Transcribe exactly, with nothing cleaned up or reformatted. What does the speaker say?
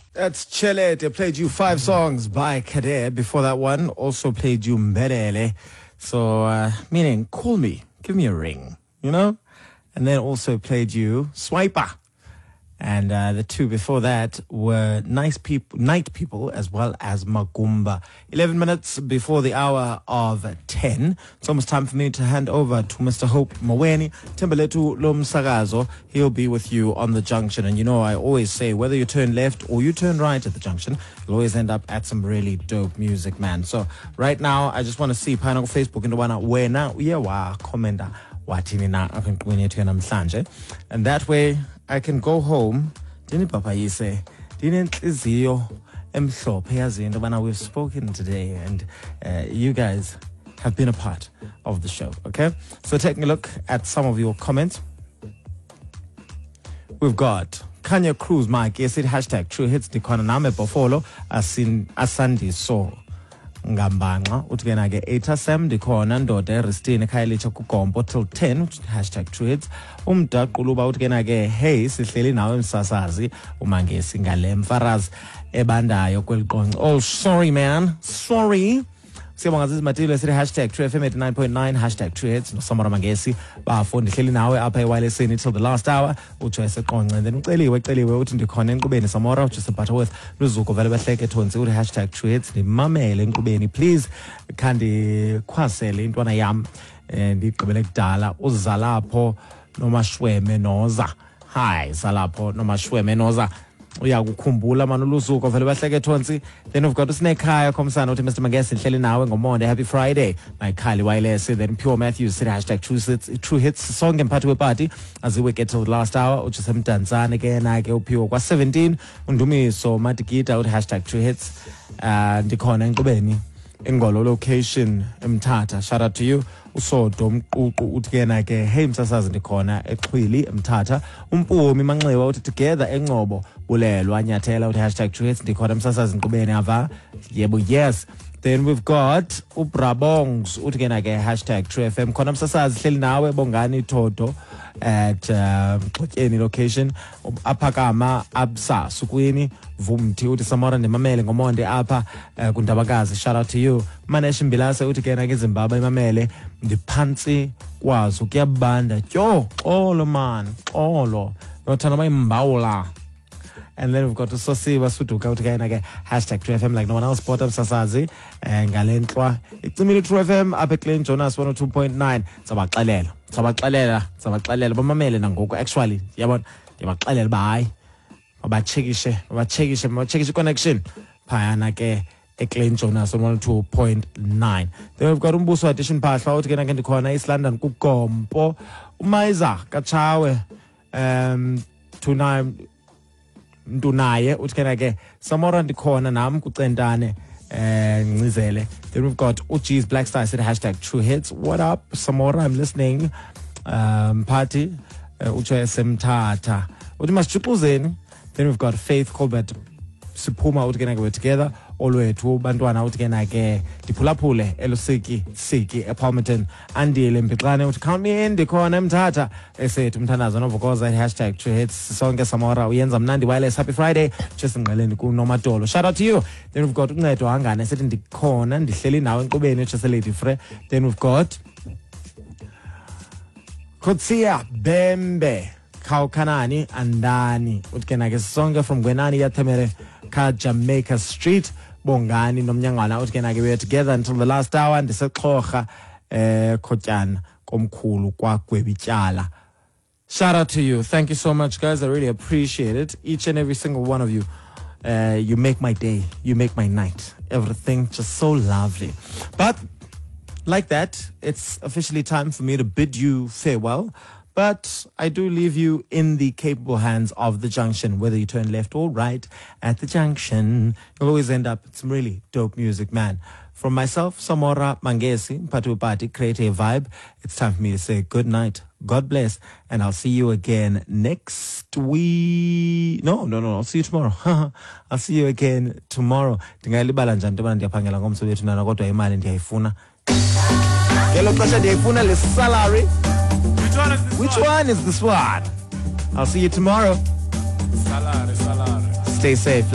That's Chelete. I played you five songs by Kader. Before that one, also played you Mbelele. So, uh, meaning, call me, give me a ring, you know? And then also played you Swiper. And uh, the two before that were nice people, night people, as well as Magumba. Eleven minutes before the hour of ten. It's almost time for me to hand over to Mister Hope Maweni. Timbeletu Lomsagazo. He'll be with you on the junction. And you know, I always say, whether you turn left or you turn right at the junction, you'll always end up at some really dope music, man. So right now, I just want to see Pano Facebook and the one where now, yeah, wa commenda. And that way I can go home. We've spoken today, and uh, you guys have been a part of the show. Okay, so taking a look at some of your comments, we've got Kanye Cruz, Mike, yes, it hashtag true hits the corner name bofolo asin asandi so ngambanga utigena ke eight sam dikhona ndoda eristini khayelicha kugompo till ten hashtag true hits umdaquluba utigena ke hey sihleli nawe emsasazi umangesi ngale mfaraz ebandayo kweliqonce. Oh sorry man, sorry. Siyabonga zizimatilo esithi hashtag true F M eighty-nine point nine hashtag true hits noSamora Mangesi bafundi hleli nawe apha ewalesini till the last hour uJoyce Seqonce. And then uceliwe uceliwe uthi ndikhona enkqubeni Samora uJoyce Butterworth luzuko vele behleke thonsi uthi hashtag true hits ndimamele enkqubeni please khandi khwasele intwana yam ndigqibele kudala uzalapho nomashweme noza. Hi zalapho nomashweme noza uyakukhumbula manje ulusuku vele bahleke thonsi. Then we've got uSnekhaya Khomsana uthi Mister Mangesi nhleli nawe ngomonde happy Friday nayikhali wireless. Then Pure Matthews said hashtag true hits true hits song emphathi weparty as we get to the last hour uthi semdantsane ke na ke uphiwo kwa seventeen undumiso matikita uthi hashtag true hits uh ndikhona enkqubeni ingolo location eMthatha. Shout out to you uSodo umququ uthi ke na ke hey msasazi ndikhona eXhwili eMthatha. Umpumi Manxiwa uthi together eNcobo bulelwa Nyathela uthi hashtag true hits ndikhona msasazi enkqubeni ava yebo yes. Then we've got uBrabongs uthi ke na ke hashtag true F M khona msasazi hleli nawe Bongani Thodo at Xotyeni uh, location aphakama absa sukwini vumthi uthi Samora ndimamele ngomonde apha uh, kuNdabakazi. Shout out to you Manesh Mbilase uthi ke na ke Zimbabwe imamele ndiphansi kwazo kuyabanda tyo xolo man xolo nothanda bayimbawula. And then we've got uSosiba Suduka uthi ke na ke hashtag true F M like no one else bought up sasazi ngalenhlwa icimile true F M apha eClain Jonas one oh two point nine. Sabaxelela sabaxelela sabaxelela bamamele nangoku actually yabona ndibaxelela ba hayi abachekishe abachekishe abachekishe connection phayana ke eClain Jonas one oh two point nine. Then we've got umbuso addition phahla uthi ke na ke ndikhona East London kugompo uMaiza Kachawe um tonight Ndunaye uthi ke na ke Samora ndikhona nami kucentane eh Ncizele. Then we've got uG's Black Star said hashtag true hits. What up Samora, I'm listening. Um party uJoyce Mthatha uthi masijuxuzeni. Then we've got Faith Colbert Siphuma uthi ke na ke we're together olwethu bantwana uthi ke na ke diphulaphule elusiki siki ePalmerton andile Mpixane uthi count me in ndikhona eMthatha esethu umthandazo novukoza hashtag true hits sonke Samora uyenza mnandi wireless happy Friday just ngqeleni kuNomadolo. Shout out to you. Then we've got uNcedo Hangane esethi ndikhona ndihleli nawe enkqubeni just Lady Fre. Then we've got Kotsia Bembe Khawukhanani Andani uthi ke na ke sonke from Gwenani yaThemere ka Jamaica Street Bongani nomnyangwana uthi ke na ke we're together until the last hour ndiseXhorha eh Khotyana komkhulu kwaGwebityala. Shout out to you. Thank you so much guys, I really appreciate it, each and every single one of you. Uh you make my day, you make my night, everything just so lovely. But like that, it's officially time for me to bid you farewell. But I do leave you in the capable hands of the junction, whether you turn left or right at the junction. You'll always end up with some really dope music, man. From myself, Samora Mangesi, Mphathi weparty, create a vibe. It's time for me to say good night, God bless, and I'll see you again next week. No, no, no, I'll see you tomorrow. I'll see you again tomorrow. Ndingayilibala njani into yoba ndiyaphangela ngomsebenzi nana kodwa imali ndiyayifuna. Ngelo xesha ndiyayifuna le salary. Which one is this one? I'll see you tomorrow. Salary, salary. Stay safe.